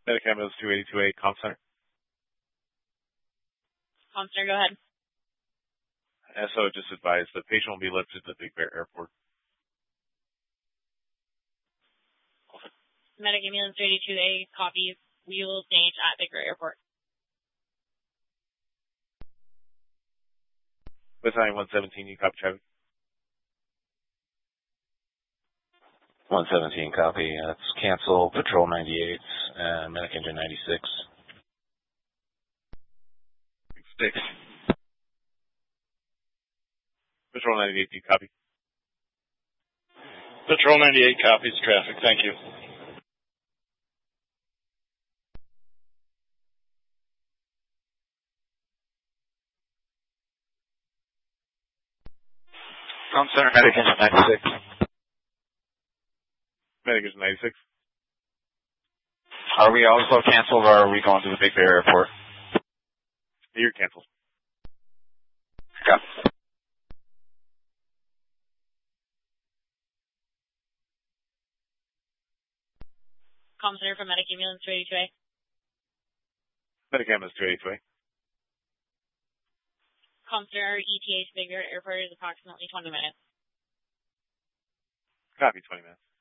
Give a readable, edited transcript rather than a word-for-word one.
Medic ambulance 282A, Comm Center. Comm Center, go ahead. SO just advised the patient will be lifted to Big Bear Airport. Medic ambulance 282A, copy. We will stage at Big Bear Airport. Battalion 117, you copy traffic? 117, copy. That's cancel. Patrol 98, Medic Engine 96. 6. Patrol 98, you copy? Patrol 98 copies traffic. Thank you. Comm Center, Medic Engine 96. Medic Engine 96. Are we also canceled or are we going to the Big Bear Airport? You're canceled. Okay. Comm Center from Medic ambulance 282A. Medic ambulance 282A. Comm Center, ETA to Big Bear Airport is approximately 20 minutes. Copy, 20 minutes.